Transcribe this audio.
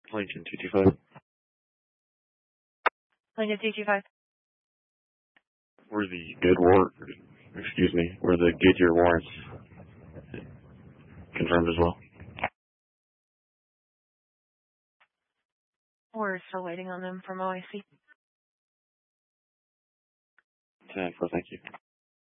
Lincoln 225. Lincoln 225. Were the Goodyear warrants confirmed as well? We're still waiting on them from OIC. 10-4, thank you.